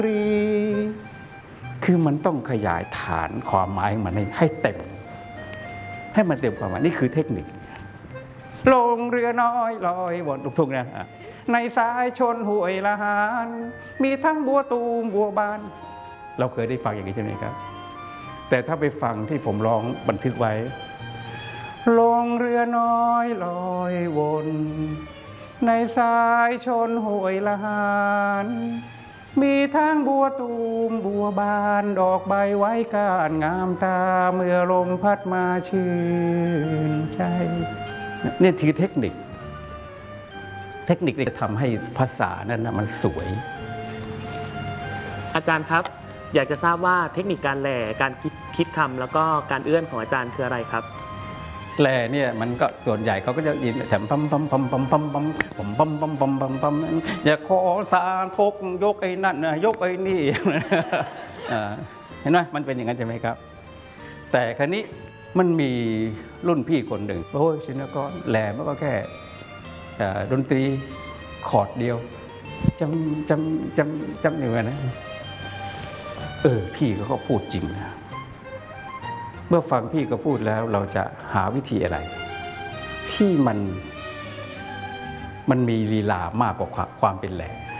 ตรีคือมันต้องขยายฐานความหมายของมันให้เต็มให้มันเต็มความหมายนี่คือเทคนิคลงเรือน้อยลอยบนทุ่งนะในสายชนห้วยละหานมีทั้งบัวตูมบัวบานเราเคยได้ฟังอย่างนี้ใช่ไหมครับแต่ถ้าไปฟังที่ผมร้องบันทึกไว้ลงเรือน้อยลอยวนในสายชนห้วยละหานมีทั้งบัวตูมบัวบานดอกใบไว้ก้านงามตาเมื่อลมพัดมาชื่นใจนี่คือเทคนิคที่จะทำให้ภาษานั้นนะมันสวยอาจารย์ครับอยากจะทราบว่าเทคนิคการแหล่การคิดคำแล้วก็การเอื้อนของอาจารย์คืออะไรครับแหล่เนี่ยมันก็ส่วนใหญ่เขาก็จะยินแถมปั๊มอย่าขอสาทกยกไอ้นั่นนะยกไอ้นี่เห็นไหมมันเป็นอย่างนั้นใช่ไหมครับแต่คราวนี้มันมีรุ่นพี่คนหนึ่งโอ้ยชินกรแหล่มันก็แค่ดนตรีคอร์ดเดียวจำอย่างนั้นนะพี่ก็พูดจริงนะเมื่อฟังพี่ก็พูดแล้วเราจะหาวิธีอะไรที่มันมีลีลามากกว่าความเป็นแหล่